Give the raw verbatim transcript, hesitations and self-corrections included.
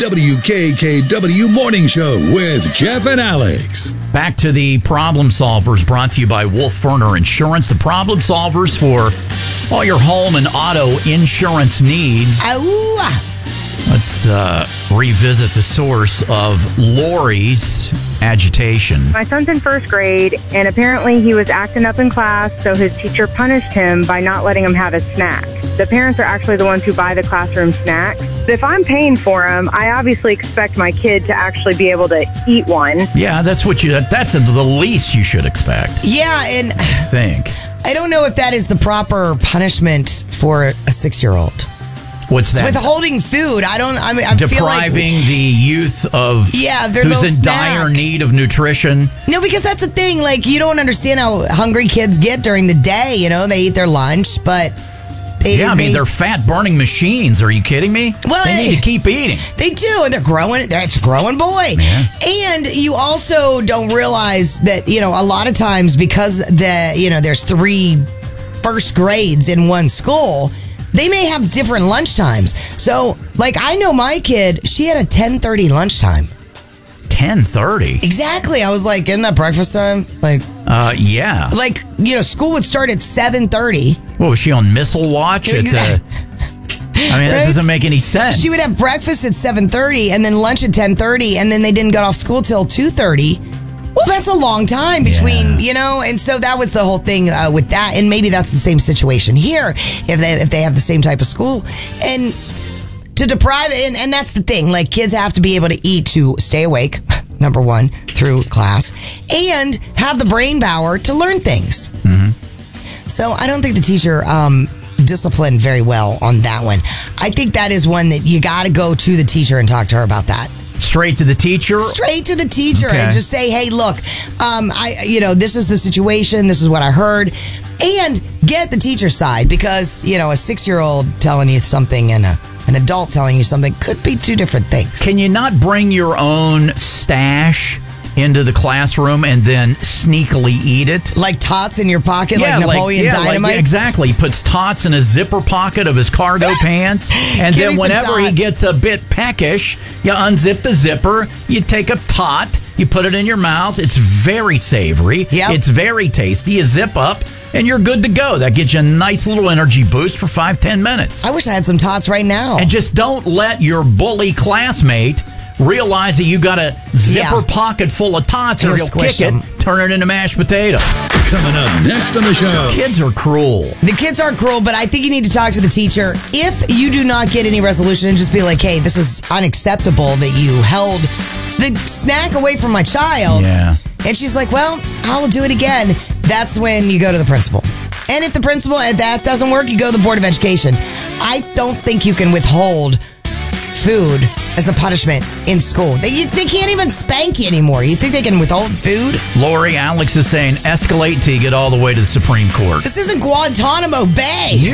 W K K W Morning Show with Jeff and Alex. Back to the Problem Solvers, brought to you by Wolf Furner Insurance. The Problem Solvers for all your home and auto insurance needs. Ow. Let's uh, revisit the source of Lori's agitation. My son's in first grade, and apparently he was acting up in class, so his teacher punished him by not letting him have a snack. The parents are actually the ones who buy the classroom snacks. If I'm paying for them, I obviously expect my kid to actually be able to eat one. Yeah, that's what you. That's the least you should expect. Yeah, and I think. I don't know if that is the proper punishment for a six-year-old. What's that? Withholding food. I don't. I mean, I depriving feel like, the youth of yeah, their who's little in snack. dire need of nutrition. No, because that's the thing. Like, you don't understand how hungry kids get during the day. You know, they eat their lunch, but they, yeah, I mean, they, they're fat burning machines. Are you kidding me? Well, they it, need to keep eating. They do, and they're growing. That's a growing boy. Yeah. And you also don't realize that, you know, a lot of times because the you know there's three first grades in one school, they may have different lunch times. So, like, I know my kid, she had a ten thirty lunchtime. ten thirty? Exactly. I was like, isn't that breakfast time? Like, uh, yeah. Like, you know, school would start at seven thirty. What, was she on missile watch? At the, I mean, that Right? doesn't make any sense. She would have breakfast at seven thirty and then lunch at ten thirty, and then they didn't get off school till two thirty. Well, that's a long time between, Yeah. you know, and so that was the whole thing uh, with that. And maybe that's the same situation here if they if they have the same type of school. And to deprive, and, and that's the thing, like, kids have to be able to eat to stay awake, number one, through class, and have the brain power to learn things. Mm-hmm. So I don't think the teacher um, disciplined very well on that one. I think that is one that you got to go to the teacher and talk to her about that. Straight to the teacher? Straight to the teacher Okay. and just say, hey, look, um, I, you know, this is the situation. This is what I heard. And get the teacher's side, because, you know, a six-year-old telling you something and a, an adult telling you something could be two different things. Can you not bring your own stash into the classroom and then sneakily eat it? Like tots in your pocket, like Napoleon yeah, Dynamite? Like, yeah, exactly. He puts tots in a zipper pocket of his cargo pants, and Give then me some whenever he tots. gets a bit peckish, you unzip the zipper, you take a tot, you put it in your mouth. It's very savory. Yep. It's very tasty. You zip up, and you're good to go. That gets you a nice little energy boost for five, ten minutes. I wish I had some tots right now. And just don't let your bully classmate realize that you got a zipper Yeah. pocket full of tots, or He'll he'll squish kick them. it, turn it into mashed potato. Coming up next on the show. Kids are cruel. The kids are cruel, but I think you need to talk to the teacher. If you do not get any resolution, and just be like, hey, this is unacceptable that you held the snack away from my child. Yeah. And she's like, well, I will do it again. That's when you go to the principal. And if the principal and that doesn't work, you go to the Board of Education. I don't think you can withhold food as a punishment in school. They, you, they can't even spank you anymore. You think they can withhold food? Lori, Alex is saying escalate till you get all the way to the Supreme Court. This isn't Guantanamo Bay.